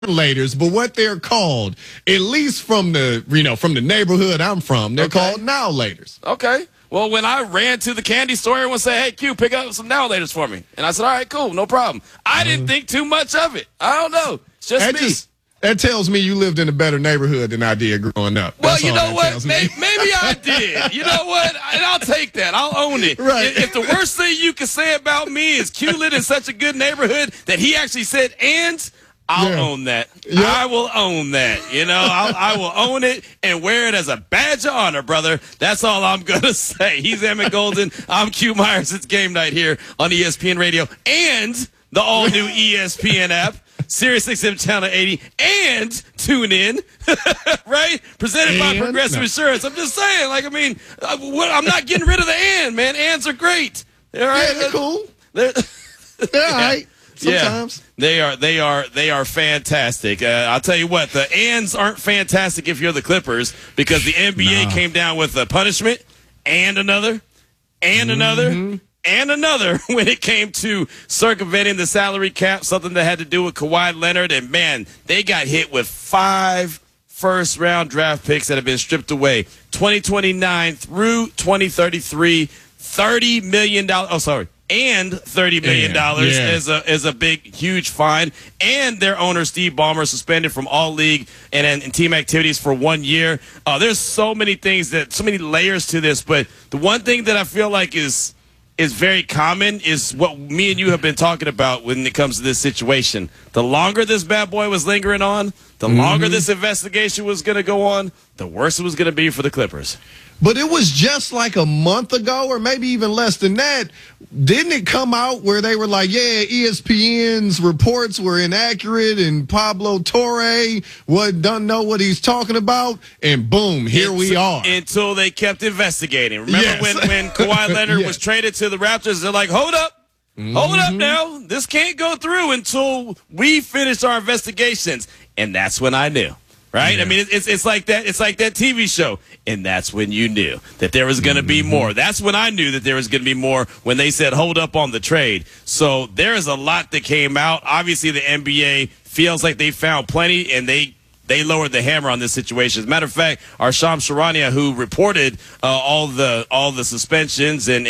Laters, but what they're called, at least from the from the neighborhood I'm from, they're called now laters. Okay. Well, when I ran to the candy store, everyone said, "Hey, Q, pick up some now laters for me," and I said, "All right, cool, no problem." I didn't think too much of it. I don't know. It's just me. That tells me you lived in a better neighborhood than I did growing up. Well, you know what? Maybe I did. You know what? And I'll take that. I'll own it. Right. If the worst thing you can say about me is Q lived in such a good neighborhood that he actually said, I'll own that. Yep. I will own that. I will own it and wear it as a badge of honor, brother. That's all I'm going to say. He's Emmett Golden. I'm Q Myers. It's game night here on ESPN Radio and the all-new ESPN app. SiriusXM Channel 80, and tune in, right? Presented by Progressive Insurance. I'm just saying, I'm not getting rid of the and, man. Ands are great. All right? Yeah, they're cool. They're all right. Sometimes. Yeah, they are fantastic. I'll tell you what, the ands aren't fantastic if you're the Clippers because the NBA came down with a punishment and another and another. And another when it came to circumventing the salary cap, something that had to do with Kawhi Leonard. And, man, they got hit with 5 first-round draft picks that have been stripped away. 2029 through 2033, $30 million. Oh, sorry. And $30 million is a big, huge fine. And their owner, Steve Ballmer, suspended from all league and team activities for 1 year. There's so many things, so many layers to this. But the one thing that I feel like is very common is what me and you have been talking about when it comes to this situation. The longer this bad boy was lingering on, the longer this investigation was going to go on, the worse it was going to be for the Clippers. But it was just like a month ago, or maybe even less than that. Didn't it come out where they were like, yeah, ESPN's reports were inaccurate and Pablo Torre doesn't know what he's talking about? And boom, here we are. Until they kept investigating. Remember when Kawhi Leonard was traded to the Raptors, they're like, hold up. Hold up now. This can't go through until we finish our investigations. And that's when I knew. Right? Yeah. I mean, it's like that. It's like that TV show. And that's when you knew that there was going to be more. That's when I knew that there was going to be more when they said hold up on the trade. So there is a lot that came out. Obviously, the NBA feels like they found plenty, and they lowered the hammer on this situation. As a matter of fact, our Shams Charania, who reported all the suspensions and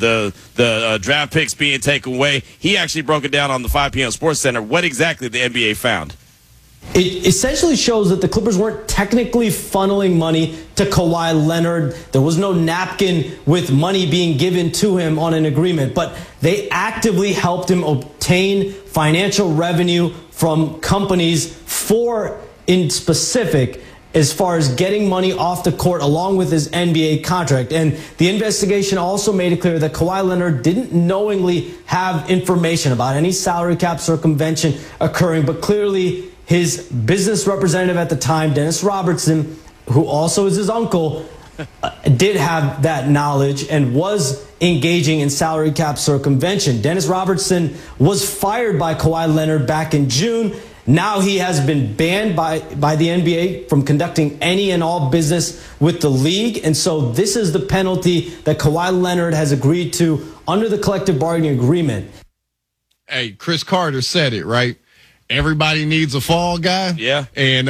the draft picks being taken away, he actually broke it down on the 5 p.m. Sports Center what exactly the NBA found. It essentially shows that the Clippers weren't technically funneling money to Kawhi Leonard. There was no napkin with money being given to him on an agreement, but they actively helped him obtain financial revenue from companies in specific as far as getting money off the court along with his NBA contract. And the investigation also made it clear that Kawhi Leonard didn't knowingly have information about any salary cap circumvention occurring, but clearly his business representative at the time, Dennis Robertson, who also is his uncle, did have that knowledge and was engaging in salary cap circumvention. Dennis Robertson was fired by Kawhi Leonard back in June. Now he has been banned by the NBA from conducting any and all business with the league. And so this is the penalty that Kawhi Leonard has agreed to under the collective bargaining agreement. Hey, Chris Carter said it, right? Everybody needs a fall guy. Yeah. And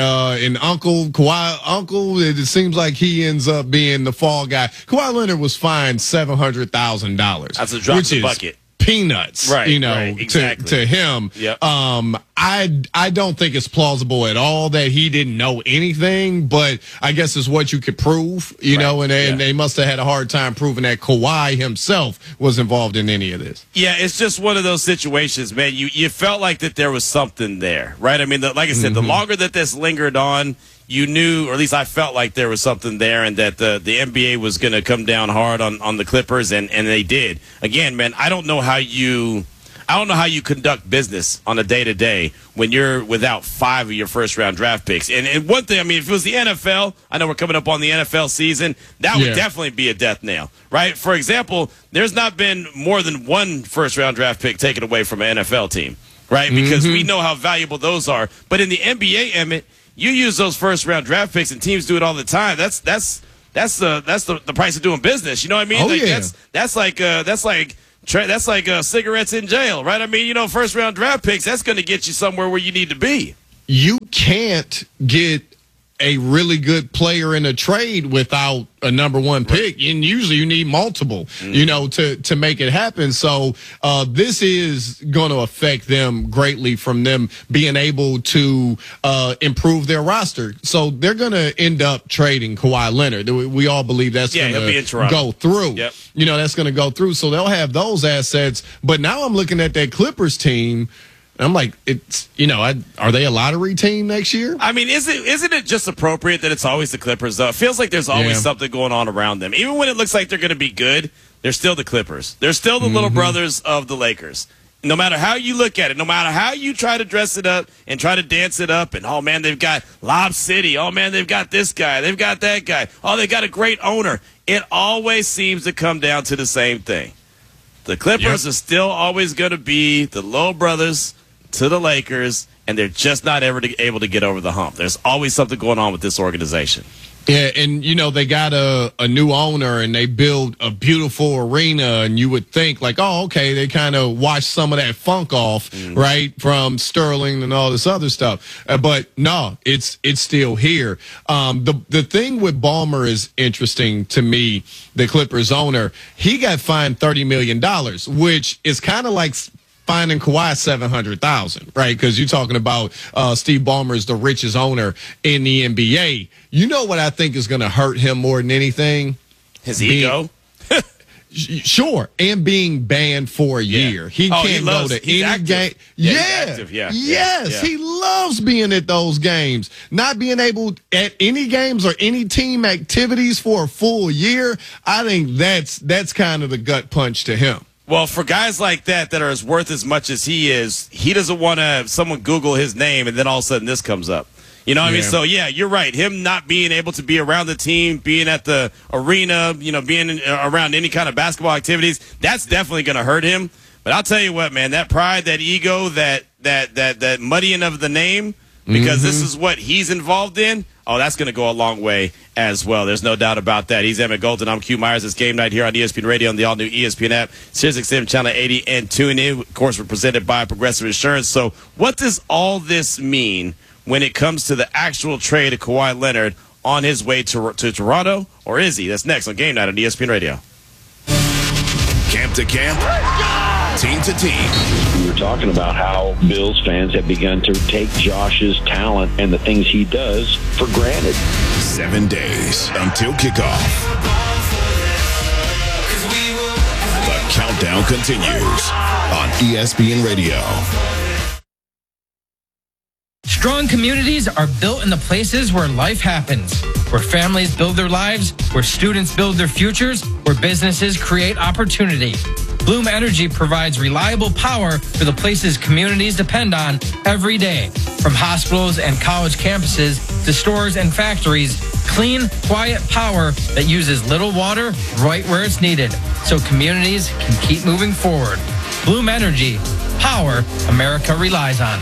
Kawhi, it seems like he ends up being the fall guy. Kawhi Leonard was fined $700,000. That's a drop in the bucket. Peanuts, right, exactly. to him. Yep. I don't think it's plausible at all that he didn't know anything, but I guess it's what you could prove, and they must have had a hard time proving that Kawhi himself was involved in any of this. Yeah, it's just one of those situations, man. You felt like that there was something there, right? I mean, like I said, the longer that this lingered on, you knew, or at least I felt like there was something there, and that the NBA was going to come down hard on the Clippers, and they did. Again, man, I don't know how you conduct business on a day-to-day when you're without 5 of your first-round draft picks. And one thing, I mean, if it was the NFL, I know we're coming up on the NFL season, that would definitely be a death nail, right? For example, there's not been more than one first-round draft pick taken away from an NFL team, right? Because we know how valuable those are. But in the NBA, Emmett, you use those first-round draft picks, and teams do it all the time. That's the price of doing business. You know what I mean? That's like cigarettes in jail, right? I mean, first-round draft picks, that's going to get you somewhere where you need to be. you can't get a really good player in a trade without a number one pick. And usually you need multiple, to make it happen. So this is going to affect them greatly from them being able to improve their roster. So they're going to end up trading Kawhi Leonard. We all believe that's going to go through. Yep. That's going to go through. So they'll have those assets. But now I'm looking at that Clippers team. I'm like, are they a lottery team next year? I mean, isn't it just appropriate that it's always the Clippers, though? It feels like there's always something going on around them. Even when it looks like they're going to be good, they're still the Clippers. They're still the little brothers of the Lakers. No matter how you look at it, no matter how you try to dress it up and try to dance it up, and, oh, man, they've got Lob City. Oh, man, they've got this guy. They've got that guy. Oh, they got a great owner. It always seems to come down to the same thing. The Clippers are still always going to be the little brothers to the Lakers, and they're just not ever able to get over the hump. There's always something going on with this organization. Yeah, and, they got a new owner, and they build a beautiful arena, and you would think, like, oh, okay, they kind of washed some of that funk off, right, from Sterling and all this other stuff. But, no, it's still here. The thing with Ballmer is interesting to me, the Clippers owner. He got fined $30 million, which is kind of like finding Kawhi $700,000, right? Because you're talking about Steve Ballmer is the richest owner in the NBA. You know what I think is going to hurt him more than anything? His ego. Sure, and being banned for a year. He can't go to any game. Yes, he loves being at those games. Not being able at any games or any team activities for a full year. I think that's kind of the gut punch to him. Well, for guys like that are as worth as much as he is, he doesn't want to have someone Google his name and then all of a sudden this comes up. You know what I mean? So, yeah, you're right. Him not being able to be around the team, being at the arena, being around any kind of basketball activities, that's definitely going to hurt him. But I'll tell you what, man, that pride, that ego, that muddying of the name, because this is what he's involved in, that's going to go a long way as well. There's no doubt about that. He's Emmett Golden. I'm Q Myers. It's Game Night here on ESPN Radio and the all-new ESPN app, SiriusXM Channel 80, and tune in. Of course, we're presented by Progressive Insurance. So what does all this mean when it comes to the actual trade of Kawhi Leonard on his way to Toronto? Or is he? That's next on Game Night on ESPN Radio. Camp to camp, team to team. We were talking about how Bills fans have begun to take Josh's talent and the things he does for granted. 7 days until kickoff. The countdown continues on ESPN Radio. Strong communities are built in the places where life happens, where families build their lives, where students build their futures, where businesses create opportunity. Bloom Energy provides reliable power for the places communities depend on every day. From hospitals and college campuses to stores and factories, clean, quiet power that uses little water right where it's needed, so communities can keep moving forward. Bloom Energy, power America relies on.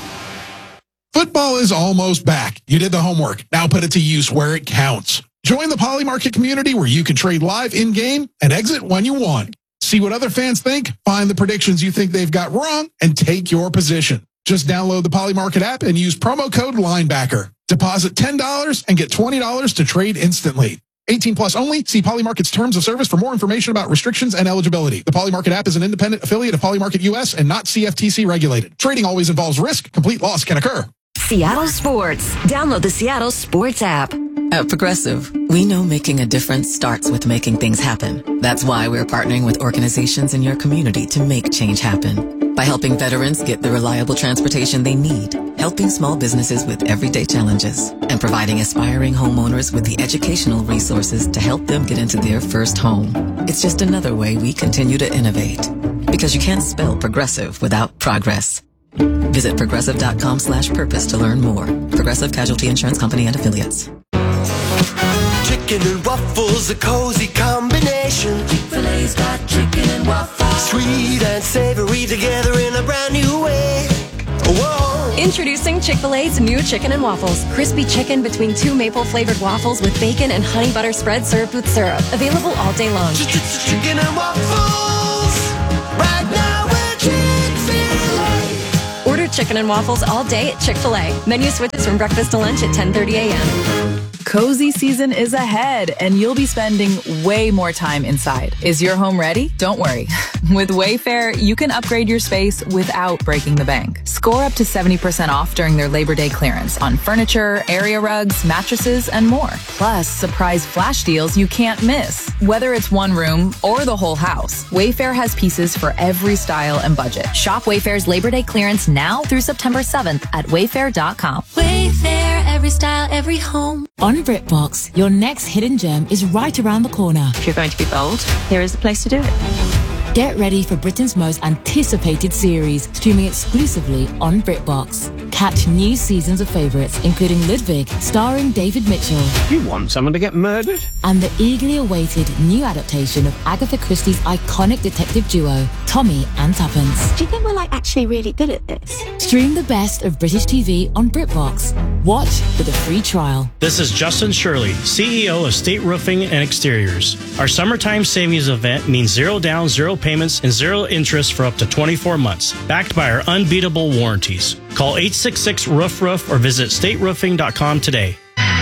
Football is almost back. You did the homework. Now put it to use where it counts. Join the Poly Market community where you can trade live in-game and exit when you want. See what other fans think, find the predictions you think they've got wrong, and take your position. Just download the Poly Market app and use promo code LINEBACKER. Deposit $10 and get $20 to trade instantly. 18 plus only. See Poly Market's terms of service for more information about restrictions and eligibility. The Poly Market app is an independent affiliate of Poly Market US and not CFTC regulated. Trading always involves risk. Complete loss can occur. Seattle Sports. Download the Seattle Sports app. At Progressive, we know making a difference starts with making things happen. That's why we're partnering with organizations in your community to make change happen. By helping veterans get the reliable transportation they need, helping small businesses with everyday challenges, and providing aspiring homeowners with the educational resources to help them get into their first home. It's just another way we continue to innovate. Because you can't spell progressive without progress. Visit progressive.com/purpose to learn more. Progressive Casualty Insurance Company and Affiliates. Chicken and waffles, a cozy combination. Chick-fil-A's got chicken and waffles. Sweet and savory together in a brand new way. Whoa. Introducing Chick-fil-A's new chicken and waffles. Crispy chicken between two maple-flavored waffles with bacon and honey butter spread served with syrup. Available all day long. Chicken and waffles. Right now we're Chick-fil-A. Order chicken chicken and waffles all day at Chick-fil-A. Menu switches from breakfast to lunch at 10:30 a.m. Cozy season is ahead, and you'll be spending way more time inside. Is your home ready? Don't worry. With Wayfair, you can upgrade your space without breaking the bank. Score up to 70% off during their Labor Day clearance on furniture, area rugs, mattresses, and more. Plus, surprise flash deals you can't miss. Whether it's one room or the whole house, Wayfair has pieces for every style and budget. Shop Wayfair's Labor Day clearance now through September 7th at wayfair.com. Wayfair, every style, every home. On BritBox, your next hidden gem is right around the corner. If you're going to be bold, here is the place to do it. Get ready for Britain's most anticipated series, streaming exclusively on BritBox. Catch new seasons of favourites, including Ludwig, starring David Mitchell. You want someone to get murdered? And the eagerly awaited new adaptation of Agatha Christie's iconic detective duo, Tommy and Tuppence. Do you think we're actually really good at this? Stream the best of British TV on BritBox. Watch with a free trial. This is Justin Shirley, CEO of State Roofing and Exteriors. Our summertime savings event means zero down, zero payments, and zero interest for up to 24 months, backed by our unbeatable warranties. Call 866-ROOF-ROOF or visit stateroofing.com today.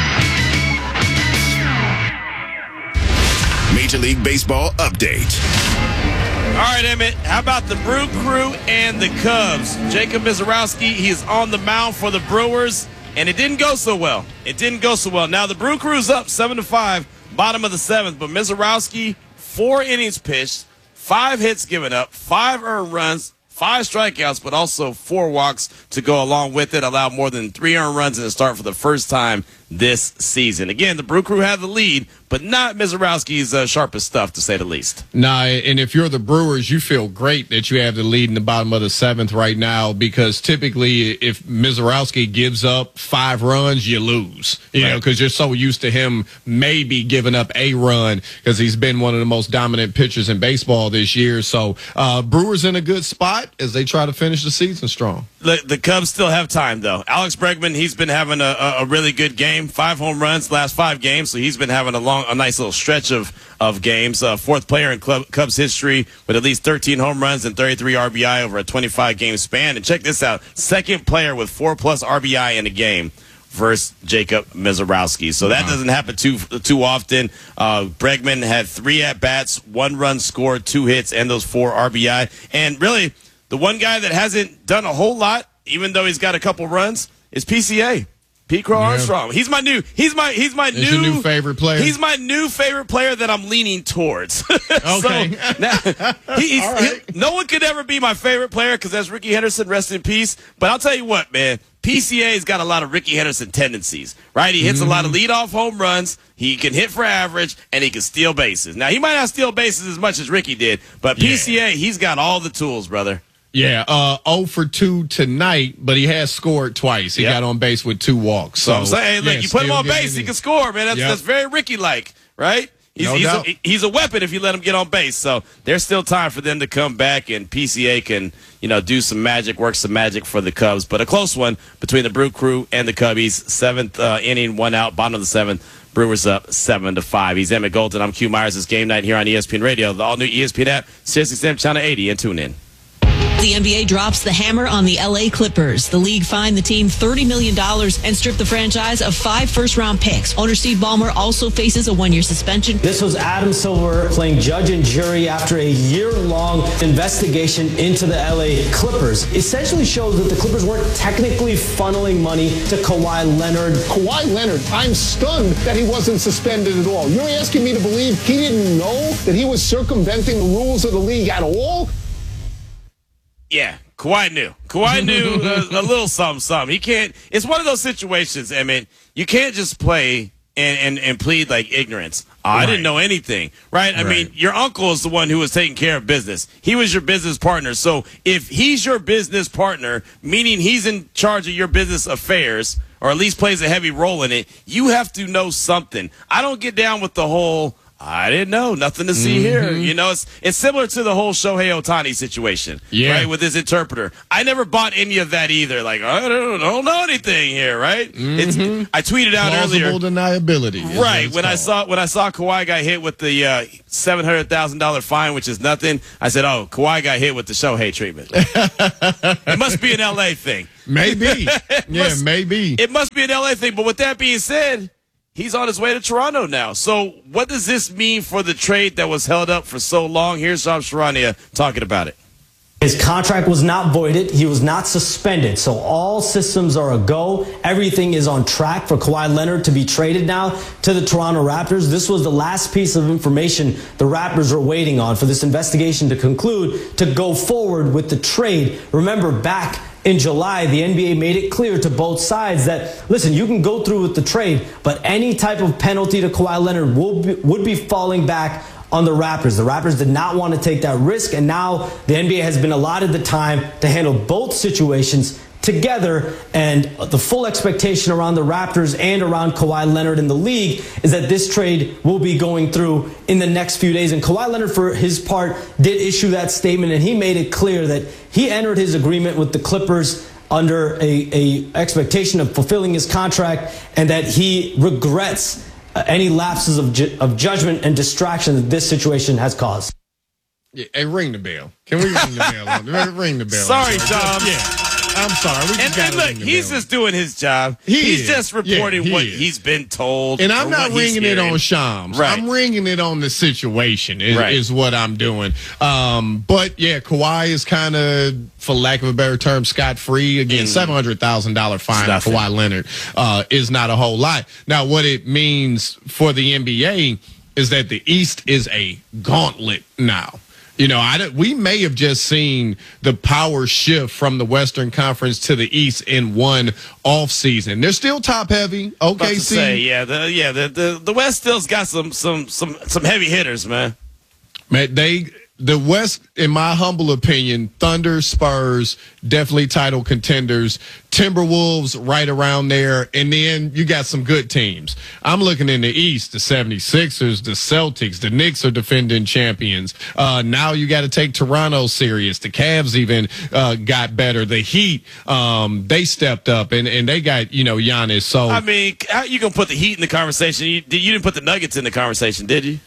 Major League Baseball update. All right, Emmett, how about the Brew Crew and the Cubs? Jacob Misiorowski, he's on the mound for the Brewers, and it didn't go so well. Now, the Brew Crew's up 7-5, bottom of the 7th, but Misiorowski, 4 innings pitched, 5 hits given up, 5 earned runs, 5 strikeouts, but also 4 walks to go along with it. Allowed more than 3 earned runs in the start for the first time this season. Again, the Brew Crew had the lead, but not Misiorowski's sharpest stuff, to say the least. Nah, and if you're the Brewers, you feel great that you have the lead in the bottom of the 7th right now, because typically if Misiorowski gives up 5 runs, you lose. You know, because you're so used to him maybe giving up a run, because he's been one of the most dominant pitchers in baseball this year. So Brewers in a good spot as they try to finish the season strong. Look, the Cubs still have time, though. Alex Bregman, he's been having a really good game. 5 home runs last 5 games, so he's been having a nice little stretch of games. 4th player in Cubs history with at least 13 home runs and 33 RBI over a 25-game span. And check this out, 2nd player with 4+ RBI in a game versus Jacob Misiorowski. So that doesn't happen too often. Bregman had 3 at-bats, 1 run scored, 2 hits, and those 4 RBI. And really, the one guy that hasn't done a whole lot, even though he's got a couple runs, is PCA. Pete Crow Armstrong. He's my new favorite player. He's my new favorite player that I'm leaning towards. Okay. So, now, no one could ever be my favorite player because that's Ricky Henderson, rest in peace. But I'll tell you what, man, PCA's got a lot of Ricky Henderson tendencies, right? He hits a lot of leadoff home runs. He can hit for average, and he can steal bases. Now, he might not steal bases as much as Ricky did, but PCA, he's got all the tools, brother. Yeah, 0 for 2 tonight, but he has scored twice. He got on base with 2 walks. So I'm saying, look, you put him on base, he can score, man. That's very Ricky-like, right? He's a weapon if you let him get on base. So there's still time for them to come back, and PCA can, do some magic, work some magic for the Cubs. But a close one between the Brew Crew and the Cubbies. 7th inning, 1 out, bottom of the 7th. Brewers up 7-5. He's Emmett Golden. I'm Q Myers. It's Game Night here on ESPN Radio, the all-new ESPN app, SiriusXM Channel 80, and tune in. The NBA drops the hammer on the LA Clippers. The league fined the team $30 million and stripped the franchise of 5 first-round picks. Owner Steve Ballmer also faces a 1-year suspension. This was Adam Silver playing judge and jury after a year-long investigation into the LA Clippers. Essentially shows that the Clippers weren't technically funneling money to Kawhi Leonard. Kawhi Leonard, I'm stunned that he wasn't suspended at all. You're asking me to believe he didn't know that he was circumventing the rules of the league at all? Yeah, Kawhi knew. Kawhi knew a little something. He can't. It's one of those situations, I mean, you can't just play and plead like ignorance. I didn't know anything, right? I mean, your uncle is the one who was taking care of business. He was your business partner. So if he's your business partner, meaning he's in charge of your business affairs, or at least plays a heavy role in it, you have to know something. I don't get down with the whole, I didn't know. Nothing to see here. You know, it's similar to the whole Shohei Ohtani situation, right, with his interpreter. I never bought any of that either. Like, I don't know anything here, right? I tweeted out earlier. Plausible deniability. Right. When I saw Kawhi got hit with the $700,000 fine, which is nothing, I said, oh, Kawhi got hit with the Shohei treatment. It must be an L.A. thing. Maybe. Maybe. It must be an L.A. thing. But with that being said, he's on his way to Toronto now. So what does this mean for the trade that was held up for so long? Here's Shams Charania talking about it. His contract was not voided. He was not suspended. So all systems are a go. Everything is on track for Kawhi Leonard to be traded now to the Toronto Raptors. This was the last piece of information the Raptors are waiting on for this investigation to conclude to go forward with the trade. Remember, back in July, the NBA made it clear to both sides that, listen, you can go through with the trade, but any type of penalty to Kawhi Leonard would be falling back on the Raptors. The Raptors did not want to take that risk, and now the NBA has been allotted the time to handle both situations together, and the full expectation around the Raptors and around Kawhi Leonard in the league is that this trade will be going through in the next few days. And Kawhi Leonard, for his part, did issue that statement, and he made it clear that he entered his agreement with the Clippers under a expectation of fulfilling his contract, and that he regrets any lapses of judgment and distraction that this situation has caused. Yeah, hey, ring the bell. Can we ring the bell? Ring the bell. Sorry, Tom. Yeah. I'm sorry. And look, he's just doing his job. He's just reporting what he's been told. And I'm not ringing it on Shams. Right. I'm ringing it on the situation is what I'm doing. But, yeah, Kawhi is kind of, for lack of a better term, scot-free. Again, $700,000 fine on Kawhi Leonard is not a whole lot. Now, what it means for the NBA is that the East is a gauntlet now. You know, we may have just seen the power shift from the Western Conference to the East in one offseason. They're still top heavy. OKC. The West still's got some heavy hitters, man. The West, in my humble opinion, Thunder, Spurs, definitely title contenders. Timberwolves right around there. And then you got some good teams. I'm looking in the East, the 76ers, the Celtics, the Knicks are defending champions. Now you got to take Toronto serious. The Cavs even got better. The Heat, they stepped up and they got, Giannis. So, I mean, how you going to put the Heat in the conversation? You didn't put the Nuggets in the conversation, did you?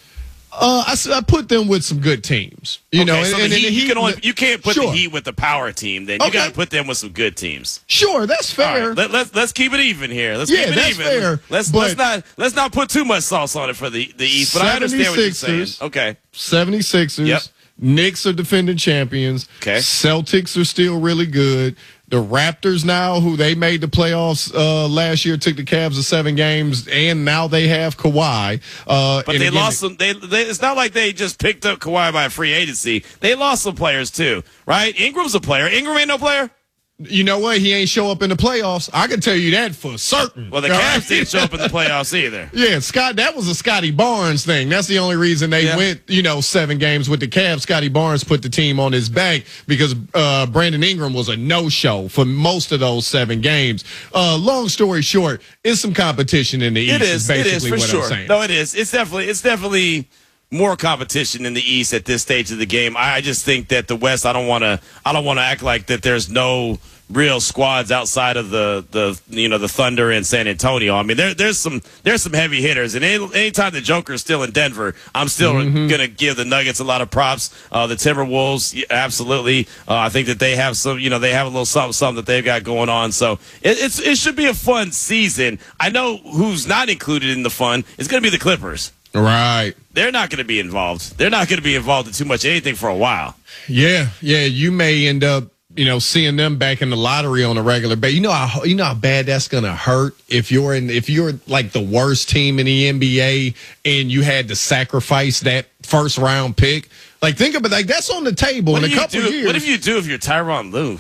I put them with some good teams. You know, so and the Heat, you can't put sure. the Heat with the power team. Then you got to put them with some good teams. Sure, that's fair. Right, let's keep it even here. Let's keep it that's even. Fair. Let's not put too much sauce on it for the East. But I understand what you're saying. Okay, 76ers. Yep. Knicks are defending champions. Okay. Celtics are still really good. The Raptors now, who they made the playoffs last year, took the Cavs to 7 games, and now they have Kawhi. But they lost some. It's not like they just picked up Kawhi by free agency. They lost some players too, right? Ingram's a player. Ingram ain't no player. You know what? He ain't show up in the playoffs. I can tell you that for certain. Well, the Cavs didn't show up in the playoffs either. Yeah, Scott, that was a Scotty Barnes thing. That's the only reason they went, 7 games with the Cavs. Scotty Barnes put the team on his back because Brandon Ingram was a no-show for most of those 7 games. Long story short, it's some competition in the East. Is basically what I'm saying. No, it is. It's definitely more competition in the East at this stage of the game. I just think that the West, I don't want to act like that there's no real squads outside of the Thunder and San Antonio. I mean, there's some heavy hitters, and anytime the Joker's still in Denver, I'm still gonna give the Nuggets a lot of props. The Timberwolves, absolutely. I think that they have some, they have a little something that they've got going on. So it should be a fun season. I know who's not included in the fun. It's gonna be the Clippers. Right. They're not going to be involved. They're not going to be involved in too much anything for a while. Yeah. You may end up, seeing them back in the lottery on a regular basis. You know how bad that's going to hurt if you're like the worst team in the NBA and you had to sacrifice that first round pick. Like, think about it, that's on the table in a couple of years. What if you do if you're Tyronn Lue?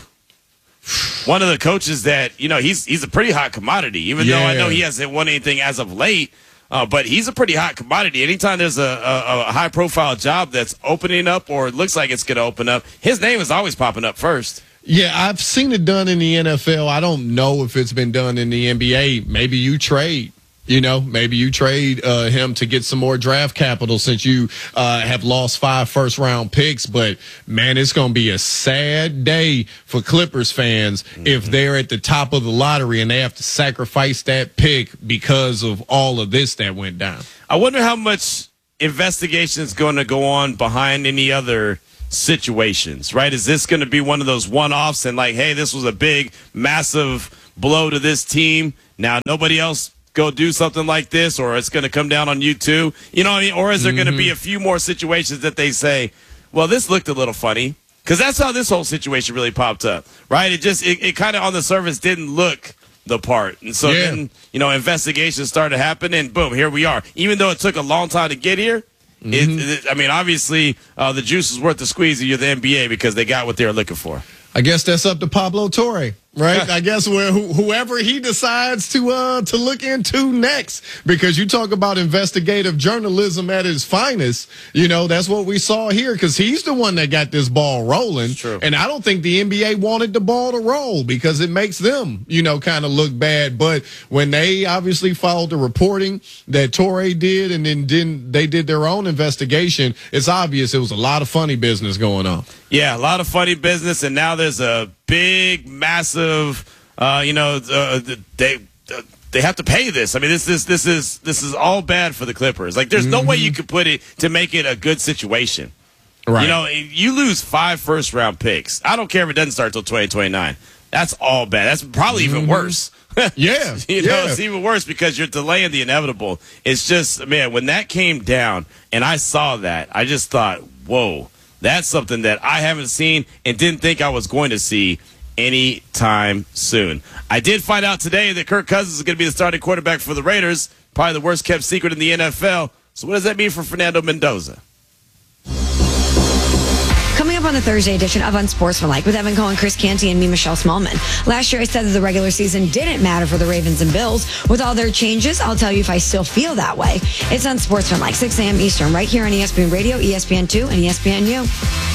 One of the coaches that, he's a pretty hot commodity, even though I know he hasn't won anything as of late. But he's a pretty hot commodity. Anytime there's a high-profile job that's opening up or it looks like it's going to open up, his name is always popping up first. Yeah, I've seen it done in the NFL. I don't know if it's been done in the NBA. Maybe you trade Maybe you trade him to get some more draft capital since you have lost 5 first-round picks. But, man, it's going to be a sad day for Clippers fans if they're at the top of the lottery and they have to sacrifice that pick because of all of this that went down. I wonder how much investigation is going to go on behind any other situations, right? Is this going to be one of those one-offs and like, hey, this was a big, massive blow to this team. Now nobody else go do something like this, or it's going to come down on you too. You know what I mean? Or is there going to be a few more situations that they say, well, this looked a little funny? Because that's how this whole situation really popped up, right? It kind of on the surface didn't look the part. And so then, investigations started happening, and boom, here we are. Even though it took a long time to get here, obviously the juice is worth the squeeze if you're the NBA because they got what they were looking for. I guess that's up to Pablo Torre, right? I guess whoever he decides to look into next, because you talk about investigative journalism at its finest. That's what we saw here because he's the one that got this ball rolling. True. And I don't think the NBA wanted the ball to roll because it makes them, kind of look bad. But when they obviously followed the reporting that Torre did and then they did their own investigation, it's obvious it was a lot of funny business going on. Yeah, a lot of funny business, and now there's a big, massive, they have to pay this. I mean, this is all bad for the Clippers. Like, there's no way you could put it to make it a good situation. Right. You lose 5 first-round picks. I don't care if it doesn't start till 2029. That's all bad. That's probably even worse. Yeah. It's even worse because you're delaying the inevitable. It's just, man, when that came down and I saw that, I just thought, whoa. That's something that I haven't seen and didn't think I was going to see anytime soon. I did find out today that Kirk Cousins is going to be the starting quarterback for the Raiders, probably the worst kept secret in the NFL. So what does that mean for Fernando Mendoza? Coming up on the Thursday edition of Unsportsmanlike with Evan Cohen, Chris Canty, and me, Michelle Smallman. Last year, I said that the regular season didn't matter for the Ravens and Bills. With all their changes, I'll tell you if I still feel that way. It's Unsportsmanlike, 6 a.m. Eastern, right here on ESPN Radio, ESPN2, and ESPNU.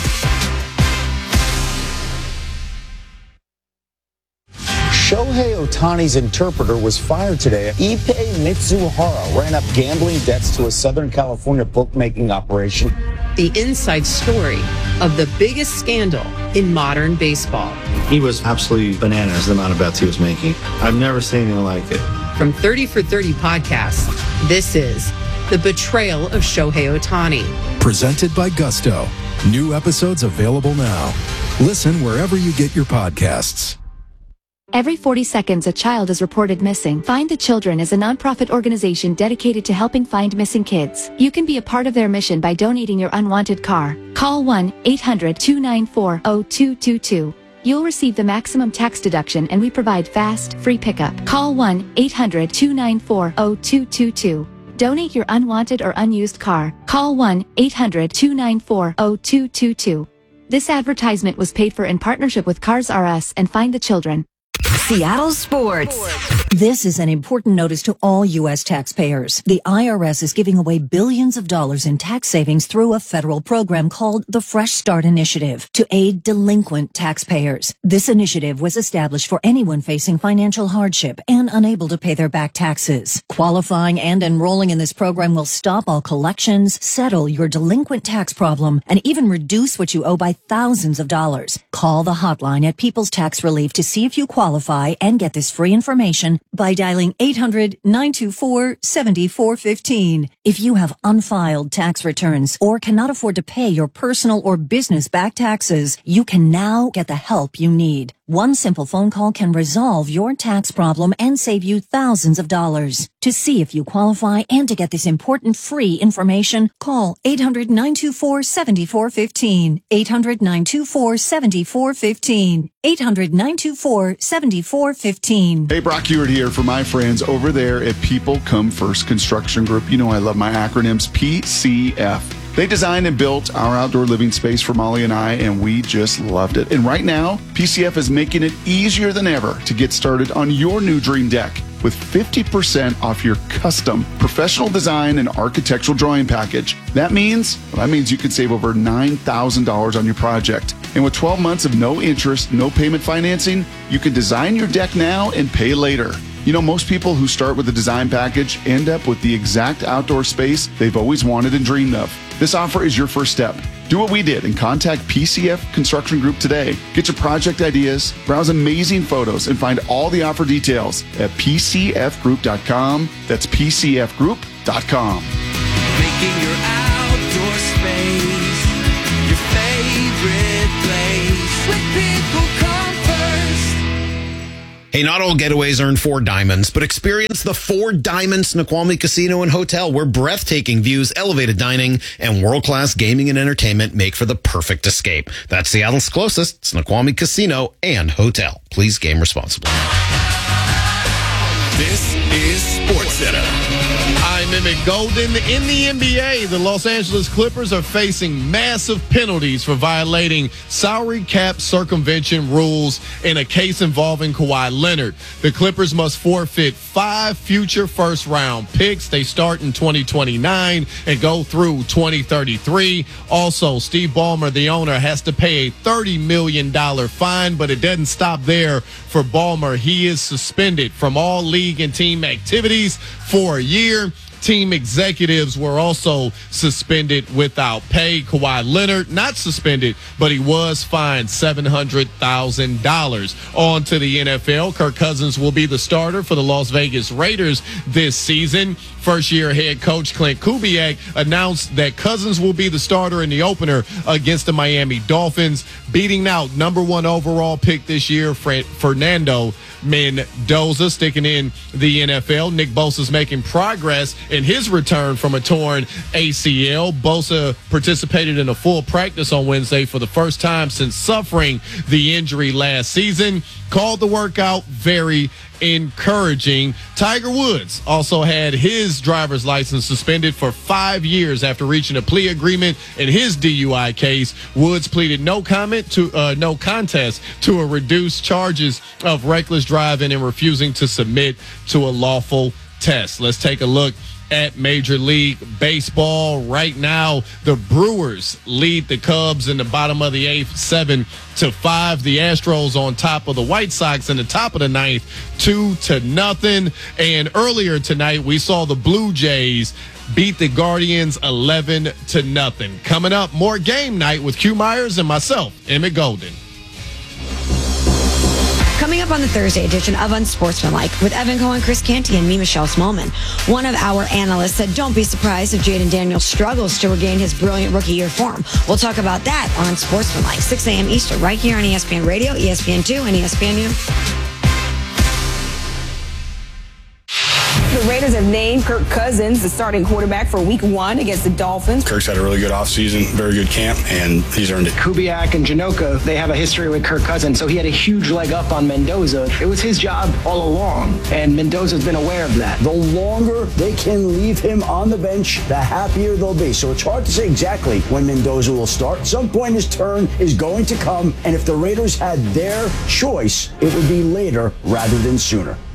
Shohei Ohtani's interpreter was fired today. Ippei Mitsuhara ran up gambling debts to a Southern California bookmaking operation. The inside story of the biggest scandal in modern baseball. He was absolutely bananas, the amount of bets he was making. I've never seen anything like it. From 30 for 30 podcasts, this is The Betrayal of Shohei Ohtani. Presented by Gusto. New episodes available now. Listen wherever you get your podcasts. Every 40 seconds, a child is reported missing. Find the Children is a nonprofit organization dedicated to helping find missing kids. You can be a part of their mission by donating your unwanted car. Call 1-800-294-0222. You'll receive the maximum tax deduction and we provide fast, free pickup. Call 1-800-294-0222. Donate your unwanted or unused car. Call 1-800-294-0222. This advertisement was paid for in partnership with Cars R Us and Find the Children. Seattle Sports. This is an important notice to all U.S. taxpayers. The IRS is giving away billions of dollars in tax savings through a federal program called the Fresh Start Initiative to aid delinquent taxpayers. This initiative was established for anyone facing financial hardship and unable to pay their back taxes. Qualifying and enrolling in this program will stop all collections, settle your delinquent tax problem, and even reduce what you owe by thousands of dollars. Call the hotline at People's Tax Relief to see if you qualify and get this free information by dialing 800-924-7415. If you have unfiled tax returns or cannot afford to pay your personal or business back taxes, you can now get the help you need. One simple phone call can resolve your tax problem and save you thousands of dollars. To see if you qualify and to get this important free information, call 800-924-7415. 800-924-7415. 800-924-7415. Hey, Brock Ewart here for my friends over there at People Come First Construction Group. You know I love my acronyms, PCF. They designed and built our outdoor living space for Molly and I, and we just loved it. And right now, PCF is making it easier than ever to get started on your new dream deck with 50% off your custom professional design and architectural drawing package. That means you can save over $9,000 on your project. And with 12 months of no interest, no payment financing, you can design your deck now and pay later. You know, most people who start with a design package end up with the exact outdoor space they've always wanted and dreamed of. This offer is your first step. Do what we did and contact PCF Construction Group today. Get your project ideas, browse amazing photos, and find all the offer details at pcfgroup.com. That's pcfgroup.com. Making your outdoor space your favorite place. When people come first. Hey, not all getaways earn 4 diamonds, but experience the 4 Diamonds Snoqualmie Casino and Hotel, where breathtaking views, elevated dining, and world-class gaming and entertainment make for the perfect escape. That's Seattle's closest Snoqualmie Casino and Hotel. Please game responsibly. This is SportsCenter. I'm Emmett Golden. In the NBA, the Los Angeles Clippers are facing massive penalties for violating salary cap circumvention rules in a case involving Kawhi Leonard. The Clippers must forfeit 5 future first-round picks. They start in 2029 and go through 2033. Also, Steve Ballmer, the owner, has to pay a $30 million fine, but it doesn't stop there for Ballmer. He is suspended from all league and team activities for a year. Team executives were also suspended without pay. Kawhi Leonard, not suspended, but he was fined $700,000. On to the NFL. Kirk Cousins will be the starter for the Las Vegas Raiders this season. First-year head coach Clint Kubiak announced that Cousins will be the starter in the opener against the Miami Dolphins, beating out number 1 overall pick this year, Fernando Mendoza. Sticking in the NFL, Nick Bosa's making progress in his return from a torn ACL. Bosa participated in a full practice on Wednesday for the first time since suffering the injury last season. Called the workout very encouraging. Tiger Woods also had his driver's license suspended for 5 years after reaching a plea agreement in his DUI case. Woods pleaded no contest to a reduced charges of reckless driving and refusing to submit to a lawful test. Let's take a look at Major League Baseball. Right now, the Brewers lead the Cubs in the bottom of the 8th, 7-5. The Astros on top of the White Sox in the top of the 9th, 2-0. And earlier tonight, we saw the Blue Jays beat the Guardians 11-0. Coming up, more game night with Q Myers and myself, Emmett Golden. Coming up on the Thursday edition of Unsportsmanlike with Evan Cohen, Chris Canty, and me, Michelle Smallman. One of our analysts said, don't be surprised if Jaden Daniels struggles to regain his brilliant rookie year form. We'll talk about that on Sportsmanlike, 6 a.m. Eastern, right here on ESPN Radio, ESPN2, and ESPNU. The Raiders have named Kirk Cousins the starting quarterback for Week 1 against the Dolphins. Kirk's had a really good offseason, very good camp, and he's earned it. Kubiak and Janoka, they have a history with Kirk Cousins, so he had a huge leg up on Mendoza. It was his job all along, and Mendoza's been aware of that. The longer they can leave him on the bench, the happier they'll be. So it's hard to say exactly when Mendoza will start. Some point his turn is going to come, and if the Raiders had their choice, it would be later rather than sooner.